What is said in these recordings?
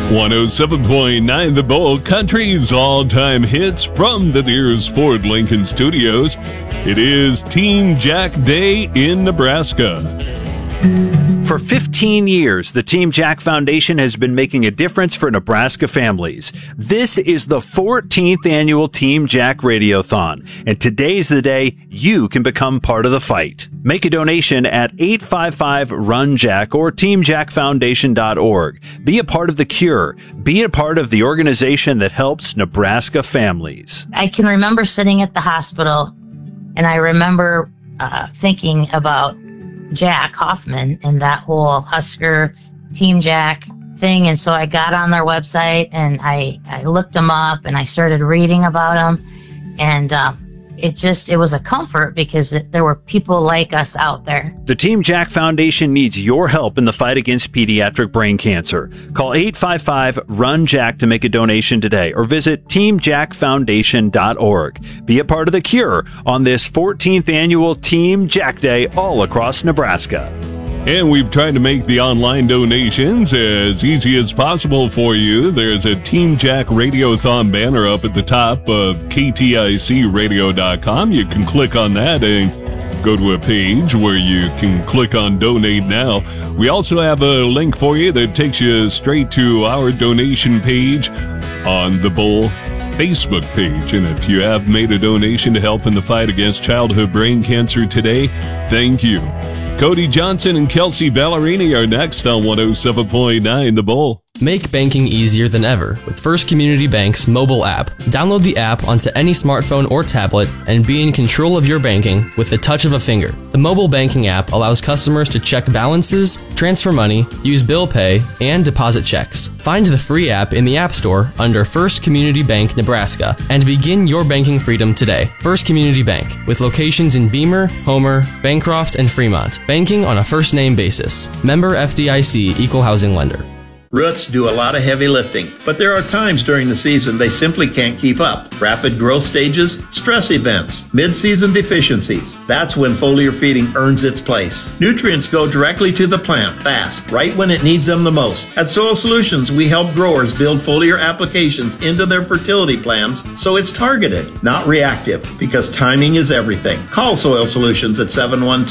107.9 The Bull, country's all-time hits from the Deers Ford Lincoln Studios. It is Team Jack Day in Nebraska. For 15 years, the Team Jack Foundation has been making a difference for Nebraska families. This is the 14th annual Team Jack Radiothon, and today's the day you can become part of the fight. Make a donation at 855-RUN-JACK or teamjackfoundation.org. Be a part of the cure. Be a part of the organization that helps Nebraska families. I can remember sitting at the hospital, and I remember thinking about Jack Hoffman and that whole Husker Team Jack thing. And so I got on their website and I looked them up and I started reading about them. And it was a comfort because there were people like us out there. The Team Jack Foundation needs your help in the fight against pediatric brain cancer. Call 855-RUN-JACK to make a donation today or visit teamjackfoundation.org. Be a part of the cure on this 14th annual Team Jack Day all across Nebraska. And we've tried to make the online donations as easy as possible for you. There's a Team Jack Radiothon banner up at the top of kticradio.com. You can click on that and go to a page where you can click on Donate Now. We also have a link for you that takes you straight to our donation page on the Bull Facebook page. And if you have made a donation to help in the fight against childhood brain cancer today, thank you. Cody Johnson and Kelsey Ballerini are next on 107.9 The Bull. Make banking easier than ever with First Community Bank's mobile app. Download the app onto any smartphone or tablet and be in control of your banking with the touch of a finger. The mobile banking app allows customers to check balances, transfer money, use bill pay, and deposit checks. Find the free app in the App Store under First Community Bank Nebraska and begin your banking freedom today. First Community Bank, with locations in Beamer, Homer, Bancroft, and Fremont. Banking on a first-name basis. Member FDIC Equal Housing Lender. Roots do a lot of heavy lifting, but there are times during the season they simply can't keep up. Rapid growth stages, stress events, mid-season deficiencies. That's when foliar feeding earns its place. Nutrients go directly to the plant fast, right when it needs them the most. At Soil Solutions, we help growers build foliar applications into their fertility plans so it's targeted, not reactive, because timing is everything. Call Soil Solutions at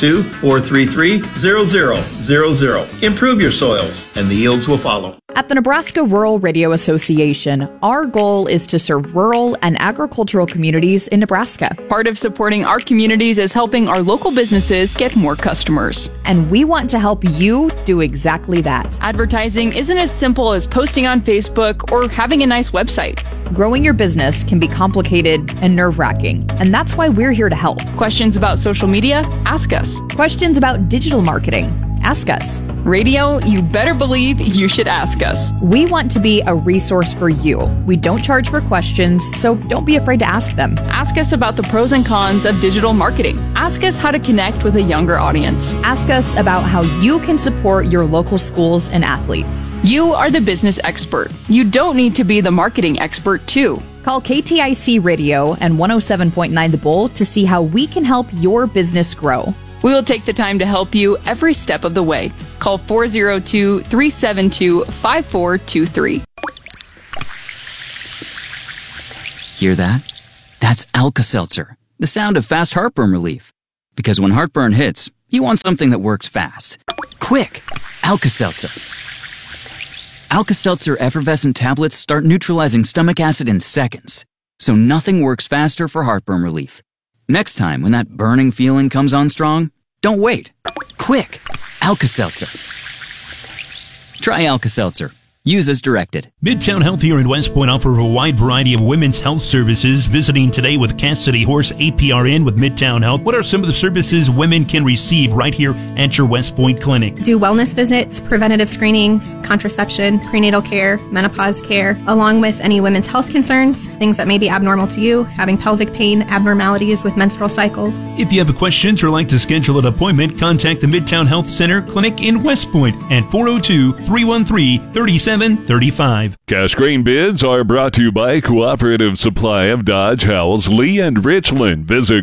712-433-0000. Improve your soils, and the yields will follow. At the Nebraska Rural Radio Association, our goal is to serve rural and agricultural communities in Nebraska. Part of supporting our communities is helping our local businesses get more customers. And we want to help you do exactly that. Advertising isn't as simple as posting on Facebook or having a nice website. Growing your business can be complicated and nerve-wracking, and that's why we're here to help. Questions about social media? Ask us. Questions about digital marketing? Ask us. Radio, you better believe you should ask us. We want to be a resource for you. We don't charge for questions, so don't be afraid to ask them. Ask us about the pros and cons of digital marketing. Ask us how to connect with a younger audience. Ask us about how you can support your local schools and athletes. You are the business expert. You don't need to be the marketing expert, too. Call KTIC Radio and 107.9 The Bull to see how we can help your business grow. We will take the time to help you every step of the way. Call 402-372-5423. Hear that? That's Alka-Seltzer, the sound of fast heartburn relief. Because when heartburn hits, you want something that works fast. Quick! Alka-Seltzer. Alka-Seltzer effervescent tablets start neutralizing stomach acid in seconds. So nothing works faster for heartburn relief. Next time, when that burning feeling comes on strong, don't wait. Quick! Alka-Seltzer. Try Alka-Seltzer. Use as directed. Midtown Health here in West Point offer a wide variety of women's health services. Visiting today with Cassidy Horse, APRN with Midtown Health. What are some of the services women can receive right here at your West Point clinic? Do wellness visits, preventative screenings, contraception, prenatal care, menopause care, along with any women's health concerns, things that may be abnormal to you, having pelvic pain, abnormalities with menstrual cycles. If you have questions or like to schedule an appointment, contact the Midtown Health Center Clinic in West Point at 402-313-3735. Cash grain bids are brought to you by Cooperative Supply of Dodge, Howells, Lee, and Richland. Visit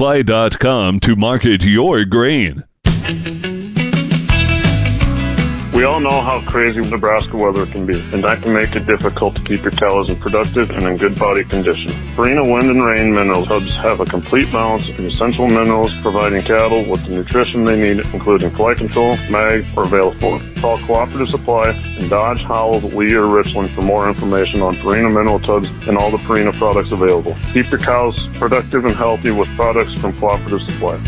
coopsupply.com to market your grain. We all know how crazy Nebraska weather can be, and that can make it difficult to keep your cows productive and in good body condition. Purina Wind and Rain mineral tubs have a complete balance of essential minerals, providing cattle with the nutrition they need, including fly control, mag, or Valifor. Call Cooperative Supply in Dodge, Howell, Lee, or Richland for more information on Purina mineral tubs and all the Purina products available. Keep your cows productive and healthy with products from Cooperative Supply.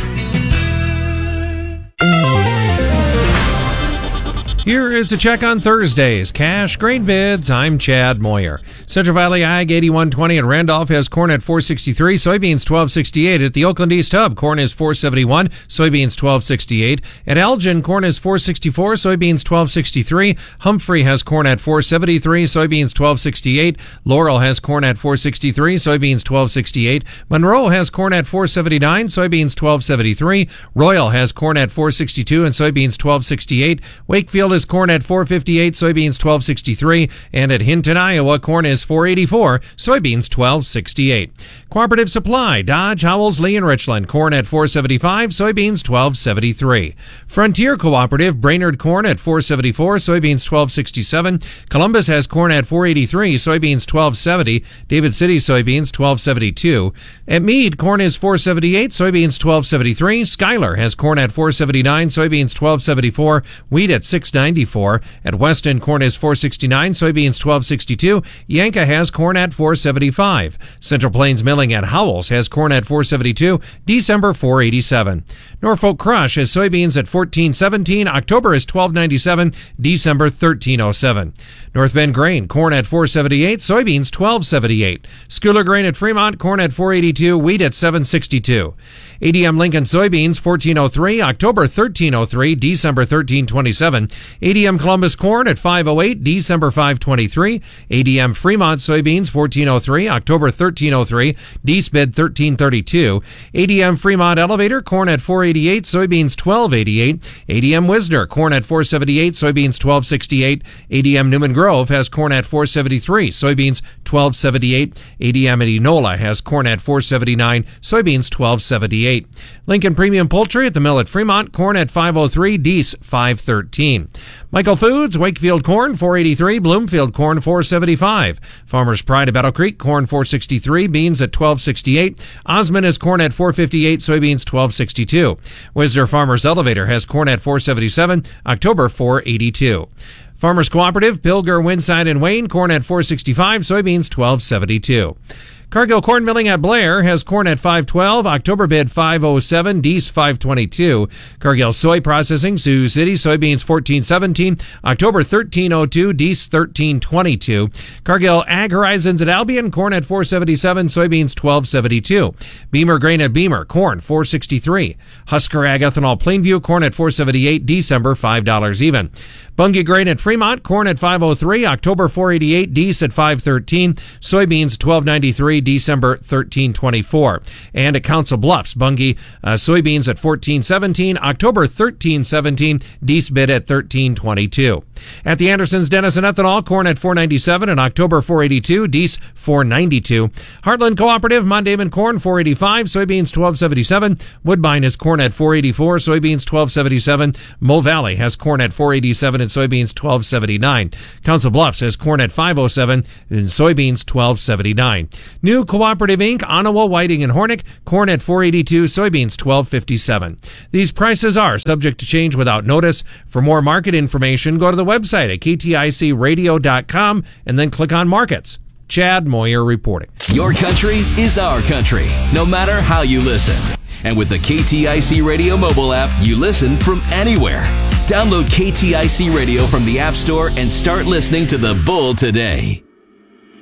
Here is a check on Thursday's cash grain bids. I'm Chad Moyer. Central Valley Ag 8120 at Randolph has corn at $4.63, soybeans $12.68. At the Oakland East Hub, corn is $4.71, soybeans $12.68. At Elgin, corn is $4.64, soybeans $12.63. Humphrey has corn at $4.73, soybeans $12.68. Laurel has corn at $4.63, soybeans $12.68. Monroe has corn at $4.79, soybeans $12.73. Royal has corn at $4.62 and soybeans $12.68. Wakefield is corn at $4.58, soybeans $12.63, and at Hinton, Iowa, corn is $4.84, soybeans $12.68. Cooperative Supply, Dodge, Howells, Lee, and Richland, corn at $4.75, soybeans $12.73. Frontier Cooperative, Brainerd, corn at $4.74, soybeans $12.67. Columbus has corn at $4.83, soybeans $12.70. David City soybeans $12.72. At Meade, corn is $4.78, soybeans $12.73. Schuyler has corn at $4.79, soybeans $12.74. Wheat at $6.94. At Weston, corn is $4.69, soybeans $12.62. Yanka has corn at $4.75. Central Plains Milling at Howells has corn at $4.72, December $4.87. Norfolk Crush has soybeans at $14.17, October is $12.97, December $13.07. North Bend Grain, corn at $4.78, soybeans $12.78. Schuyler Grain at Fremont, corn at $4.82, wheat at $7.62. ADM Lincoln soybeans $14.03, October $13.03, December $13.27. ADM Columbus corn at $5.08, December $5.23. ADM Fremont soybeans $14.03, October $13.03, December $13.32. ADM Fremont Elevator corn at $4.88, soybeans $12.88. ADM Wisner corn at $4.78, soybeans $12.68. ADM Newman Grove has corn at $4.73, soybeans $12.78. ADM at Enola has corn at $4.79, soybeans $12.78. Lincoln Premium Poultry at the mill at Fremont, corn at $5.03, Dees $5.13. Michael Foods, Wakefield corn $4.83, Bloomfield corn $4.75. Farmers Pride at Battle Creek, corn $4.63, beans at $12.68. Osmond has corn at $4.58, soybeans $12.62. Wisner Farmers Elevator has corn at $4.77, October $4.82. Farmers Cooperative, Pilger, Winside, and Wayne, corn at $4.65, soybeans $12.72. Cargill Corn Milling at Blair has corn at $5.12, October bid $5.07, Dees $5.22. Cargill Soy Processing, Sioux City, soybeans $14.17, October $13.02, Dees $13.22. Cargill Ag Horizons at Albion, corn at $4.77, soybeans $12.72. Beamer Grain at Beamer, corn $4.63. Husker Ag Ethanol Plainview, corn at $4.78, December $5 even. Bunge Grain at Fremont, corn at $5.03, October $4.88, Dees at $5.13, soybeans $12.93, December $13.24. And at Council Bluffs, Bunge soybeans at $14.17, October $13.17, Dees bid at $13.22. At the Andersons Denison Ethanol, corn at $4.97 and October $4.82, Dees $4.92. Heartland Cooperative, Mondayman corn $4.85, soybeans $12.77. Woodbine has corn at $4.84, soybeans $12.77. Mo Valley has corn at $4.87 and soybeans $12.79. Council Bluffs has corn at $5.07 and soybeans $12.79. New Cooperative Inc., Onawa, Whiting, and Hornick, corn at $4.82, soybeans $12.57. These prices are subject to change without notice. For more market information, go to the website at kticradio.com and then click on Markets. Chad Moyer reporting. Your country is our country, no matter how you listen. And with the KTIC Radio mobile app, you listen from anywhere. Download KTIC Radio from the App Store and start listening to The Bull today.